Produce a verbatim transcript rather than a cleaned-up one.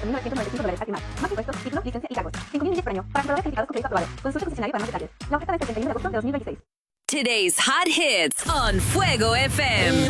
cuatro mil novecientos noventa y cinco dólares al final. Más impuestos, títulos, licencia y cargos. cinco mil millas por año. Para compradores calificados con crédito aprobado. Consulta concesionario para más detalles. La oferta del treinta y uno de agosto de dos mil veintiséis. Today's hot hits on Fuego F M.